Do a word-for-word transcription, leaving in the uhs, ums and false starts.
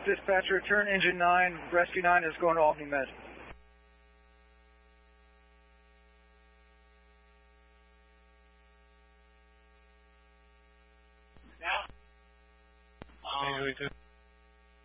Dispatcher, return engine nine, rescue nine is going to Albany Med. Now? Um,